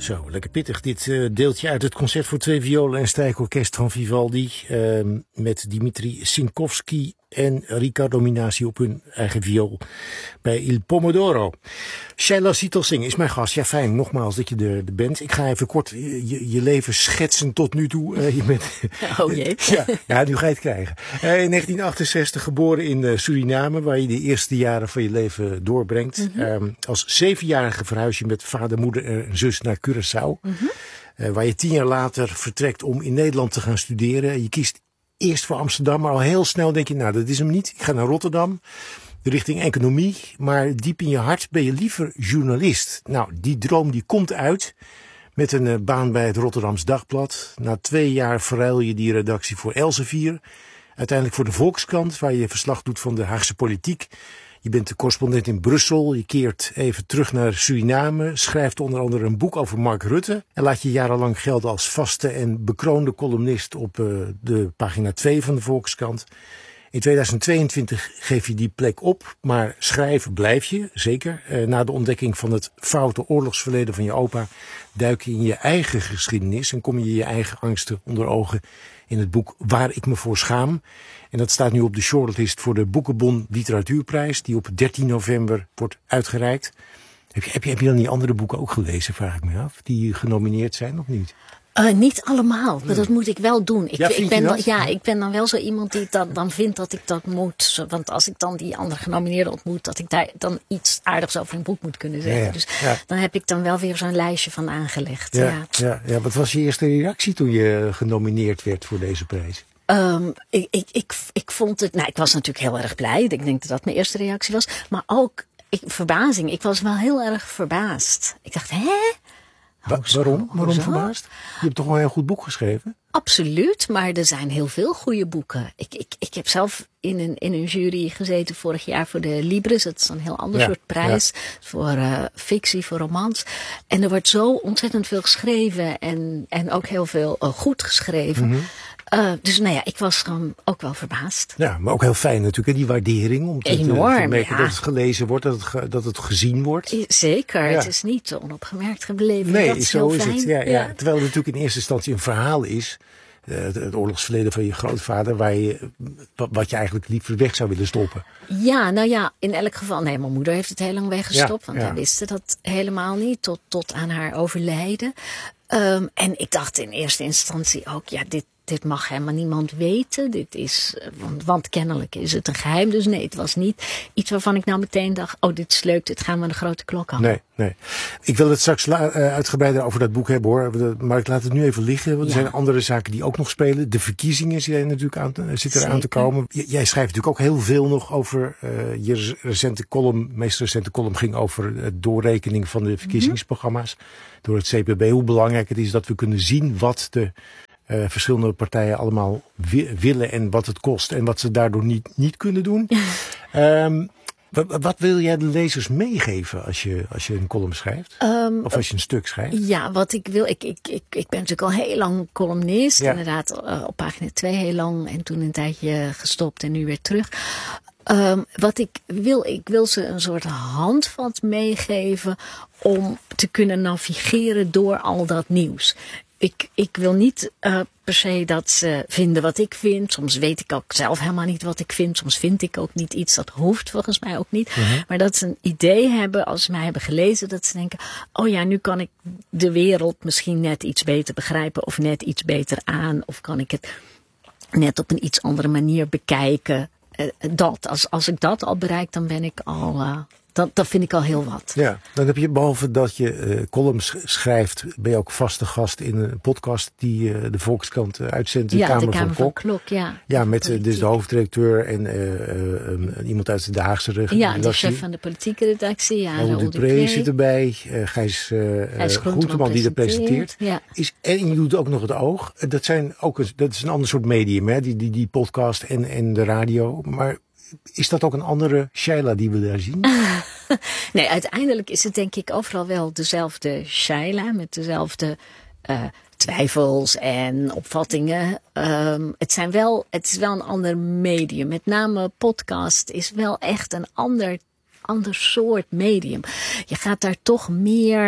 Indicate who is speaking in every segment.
Speaker 1: Zo, lekker pittig. Dit deeltje uit het concert voor 2 violen en strijkorkest van Vivaldi. Met Dimitri Sinkovsky en Riccardo Minasi op hun eigen viool bij Il Pomodoro. Shaila Sital Singh is mijn gast. Ja, fijn, nogmaals dat je er bent. Ik ga even kort je leven schetsen tot nu toe. Je bent,
Speaker 2: oh jee.
Speaker 1: Ja, nu ga je het krijgen. In 1968 geboren in Suriname, waar je de eerste jaren van je leven doorbrengt. Mm-hmm. Als 7-jarige verhuis je met vader, moeder en zus naar Curaçao. Mm-hmm. Waar je 10 jaar later vertrekt om in Nederland te gaan studeren. Je kiest eerst voor Amsterdam, maar al heel snel denk je, nou dat is hem niet. Ik ga naar Rotterdam, richting economie. Maar diep in je hart ben je liever journalist. Nou, die droom die komt uit met een baan bij het Rotterdams Dagblad. Na 2 jaar verruil je die redactie voor Elsevier. Uiteindelijk voor de Volkskrant, waar je verslag doet van de Haagse politiek. Je bent de correspondent in Brussel, je keert even terug naar Suriname, schrijft onder andere een boek over Mark Rutte en laat je jarenlang gelden als vaste en bekroonde columnist op de pagina 2 van de Volkskrant. In 2022 geef je die plek op, maar schrijven blijf je, zeker. Na de ontdekking van het foute oorlogsverleden van je opa duik je in je eigen geschiedenis en kom je je eigen angsten onder ogen in het boek Waar ik me voor schaam. En dat staat nu op de shortlist voor de Boekenbon Literatuurprijs, die op 13 november wordt uitgereikt. Heb je dan die andere boeken ook gelezen, vraag ik me af, die genomineerd zijn of niet?
Speaker 2: Niet allemaal, maar dat moet ik wel doen.
Speaker 1: Ik
Speaker 2: ben dan wel zo iemand die dan vindt dat ik dat moet. Want als ik dan die andere genomineerden ontmoet, dat ik daar dan iets aardigs over een boek moet kunnen zeggen. Ja. Dus dan heb ik dan wel weer zo'n lijstje van aangelegd.
Speaker 1: Ja. Wat was je eerste reactie toen je genomineerd werd voor deze prijs?
Speaker 2: Ik vond het, ik was natuurlijk heel erg blij. Ik denk dat dat mijn eerste reactie was. Maar ook verbazing. Ik was wel heel erg verbaasd. Ik dacht,
Speaker 1: Waarom verbaasd? Je hebt toch wel een heel goed boek geschreven?
Speaker 2: Absoluut, maar er zijn heel veel goede boeken. Ik heb zelf in een jury gezeten vorig jaar voor de Libris. Dat is een heel ander soort prijs. Voor fictie, voor romans. En er wordt zo ontzettend veel geschreven. En ook heel veel goed geschreven. Mm-hmm. Dus ik was gewoon ook wel verbaasd.
Speaker 1: Ja, maar ook heel fijn natuurlijk, die waardering. Om te merken dat het gelezen wordt, dat het gezien wordt.
Speaker 2: Zeker, het is niet onopgemerkt gebleven.
Speaker 1: Nee,
Speaker 2: dat is
Speaker 1: zo
Speaker 2: heel
Speaker 1: is
Speaker 2: fijn.
Speaker 1: het. Ja. Terwijl het natuurlijk in eerste instantie een verhaal is. Het oorlogsverleden van je grootvader, wat je eigenlijk liever weg zou willen stoppen.
Speaker 2: Ja, in elk geval. Nee, mijn moeder heeft het heel lang weggestopt. Want wij wisten dat helemaal niet tot aan haar overlijden. En ik dacht in eerste instantie ook, dit mag helemaal niemand weten. Dit is, want kennelijk is het een geheim. Dus nee, het was niet iets waarvan ik nou meteen dacht, dit is leuk, dit gaan we aan de grote klok hangen.
Speaker 1: Nee. Ik wil het straks uitgebreider over dat boek hebben hoor. Maar ik laat het nu even liggen. Want er zijn andere zaken die ook nog spelen. De verkiezingen zitten eraan te komen. Jij schrijft natuurlijk ook heel veel nog over je meest recente column ging over het doorrekening van de verkiezingsprogramma's door het CPB. Hoe belangrijk het is dat we kunnen zien wat de verschillende partijen allemaal willen en wat het kost en wat ze daardoor niet kunnen doen. Wat wil jij de lezers meegeven als je een column schrijft? Of als je een stuk schrijft?
Speaker 2: Ja, wat ik wil. Ik ben natuurlijk al heel lang columnist. Ja. Inderdaad, op pagina 2 heel lang. En toen een tijdje gestopt en nu weer terug. Wat ik wil ze een soort handvat meegeven om te kunnen navigeren door al dat nieuws. Ik wil niet per se dat ze vinden wat ik vind. Soms weet ik ook zelf helemaal niet wat ik vind. Soms vind ik ook niet iets. Dat hoeft volgens mij ook niet. Mm-hmm. Maar dat ze een idee hebben, als ze mij hebben gelezen, dat ze denken, nu kan ik de wereld misschien net iets beter begrijpen. Of net iets beter aan. Of kan ik het net op een iets andere manier bekijken. Als ik dat al bereik, dan ben ik al... Dat vind ik al heel wat.
Speaker 1: Ja, dan heb je, behalve dat je columns schrijft, ben je ook vaste gast in een podcast die de Volkskrant uitzendt. De Kamer van Klok. Ja, met dus de hoofdredacteur en iemand uit de Haagse redactie.
Speaker 2: Ja, de chef van de politieke redactie. Ja,
Speaker 1: Raoul Dupré zit erbij. Gijs Groenteman die dat presenteert. Ja. En je doet ook nog het Oog. Dat is een ander soort medium, hè? Die podcast en de radio. Maar is dat ook een andere Shaila die we daar zien?
Speaker 2: Nee, uiteindelijk is het denk ik overal wel dezelfde Shaila met dezelfde twijfels en opvattingen. Het is wel een ander medium. Met name podcast is wel echt een ander soort medium. Je gaat daar toch meer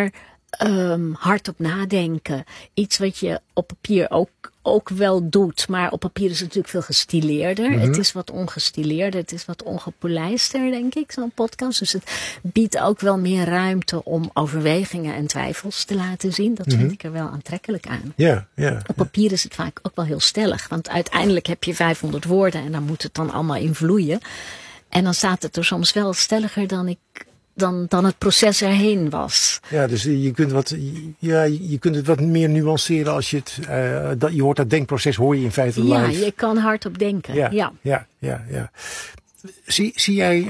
Speaker 2: hardop nadenken. Iets wat je op papier ook wel doet. Maar op papier is het natuurlijk veel gestileerder. Het is wat ongestileerder. Het is wat ongepolijster, denk ik, zo'n podcast. Dus het biedt ook wel meer ruimte om overwegingen en twijfels te laten zien. Dat vind ik er wel aantrekkelijk aan.
Speaker 1: Ja.
Speaker 2: Op papier is het vaak ook wel heel stellig. Want uiteindelijk heb je 500 woorden en daar moet het dan allemaal in vloeien. En dan staat het er soms wel stelliger dan het proces erheen was.
Speaker 1: Ja, dus je kunt het wat meer nuanceren als je het... je hoort dat denkproces, hoor je in feite live.
Speaker 2: Ja, je kan hardop denken.
Speaker 1: Ja. Zie jij...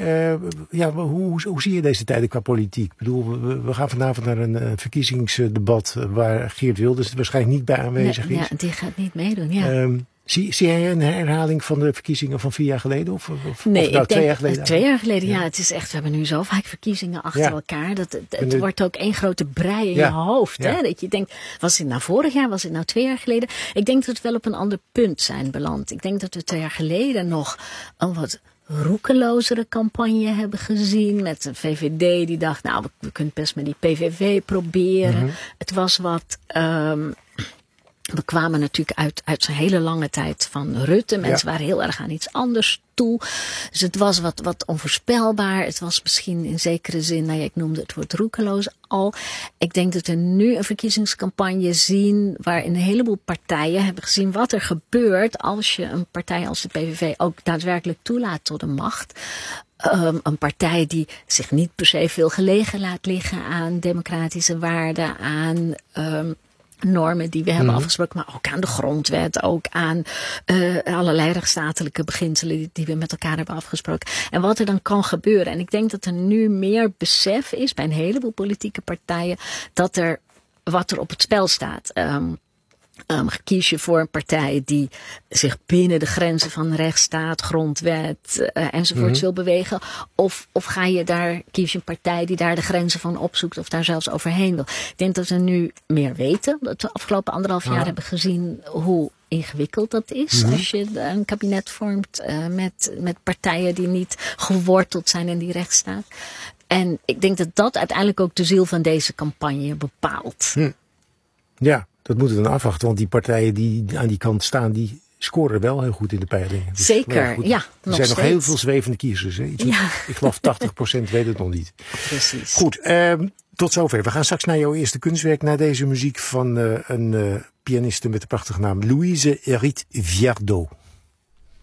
Speaker 1: hoe zie je deze tijden qua politiek? Ik bedoel, we gaan vanavond naar een verkiezingsdebat waar Geert Wilders waarschijnlijk niet bij aanwezig is.
Speaker 2: Ja, die gaat niet meedoen, ja.
Speaker 1: Zie jij een herhaling van de verkiezingen van 4 jaar geleden? Of
Speaker 2: nee,
Speaker 1: ik denk
Speaker 2: 2
Speaker 1: jaar geleden?
Speaker 2: 2 jaar geleden, ja. Het is echt, we hebben nu zo vaak verkiezingen achter elkaar. Het wordt ook één grote brei in je hoofd.
Speaker 1: Ja.
Speaker 2: Hè? Dat je denkt, was dit nou vorig jaar? Was dit nou 2 jaar geleden? Ik denk dat we wel op een ander punt zijn beland. Ik denk dat we 2 jaar geleden nog een wat roekelozere campagne hebben gezien. Met een VVD die dacht, nou, we kunnen best met die PVV proberen. Het was wat... we kwamen natuurlijk uit zo'n hele lange tijd van Rutte. Mensen waren heel erg aan iets anders toe. Dus het was wat onvoorspelbaar. Het was misschien in zekere zin, ik noemde het woord roekeloos al. Ik denk dat we nu een verkiezingscampagne zien waarin een heleboel partijen hebben gezien wat er gebeurt als je een partij als de PVV ook daadwerkelijk toelaat tot de macht. Een partij die zich niet per se veel gelegen laat liggen aan democratische waarden, aan normen die we hebben afgesproken, maar ook aan de grondwet, ook aan allerlei rechtsstatelijke beginselen die we met elkaar hebben afgesproken. En wat er dan kan gebeuren. En ik denk dat er nu meer besef is bij een heleboel politieke partijen wat er op het spel staat. Kies je voor een partij die zich binnen de grenzen van rechtsstaat, grondwet enzovoorts wil bewegen? Of kies je een partij die daar de grenzen van opzoekt of daar zelfs overheen wil? Ik denk dat we nu meer weten. Dat we de afgelopen 1,5 jaar hebben gezien hoe ingewikkeld dat is. Als je een kabinet vormt met partijen die niet geworteld zijn in die rechtsstaat. En ik denk dat dat uiteindelijk ook de ziel van deze campagne bepaalt.
Speaker 1: Ja. Dat moeten we dan afwachten, want die partijen die aan die kant staan, die scoren wel heel goed in de peilingen. Dus,
Speaker 2: zeker,
Speaker 1: goed,
Speaker 2: ja.
Speaker 1: Er zijn nog heel veel zwevende kiezers. Hè? Ik geloof 80% weet het nog niet.
Speaker 2: Precies.
Speaker 1: Goed, tot zover. We gaan straks naar jouw eerste kunstwerk, naar deze muziek van een pianiste met de prachtige naam Louise Hérite Viardot.